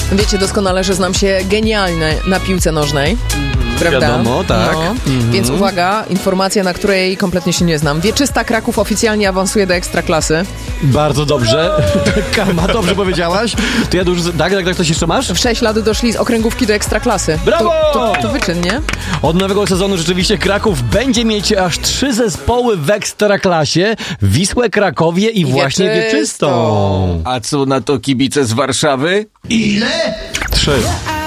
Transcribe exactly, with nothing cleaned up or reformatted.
Wiecie doskonale, że znam się genialnie na piłce nożnej. Prawda? Wiadomo, tak. No. Mhm. Więc uwaga, informacja, na której kompletnie się nie znam. Wieczysta Kraków oficjalnie awansuje do Ekstraklasy. Bardzo dobrze. Karma, dobrze powiedziałaś. To ja dużo... Tak, tak, tak, coś jeszcze masz? W sześć lat doszli z okręgówki do Ekstraklasy. Brawo! To, to, to wyczyn, nie? Od nowego sezonu rzeczywiście Kraków będzie mieć aż trzy zespoły w Ekstraklasie. Wisłę, Krakowie i, I właśnie Wieczystą. Wieczystą. A co na to kibice z Warszawy? Trzy.